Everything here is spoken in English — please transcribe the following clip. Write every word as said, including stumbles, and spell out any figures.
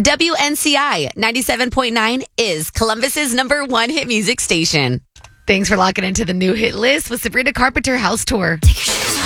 W N C I ninety-seven point nine is Columbus's number one hit music station. Thanks for locking into the new hit list with Sabrina Carpenter House Tour. Take your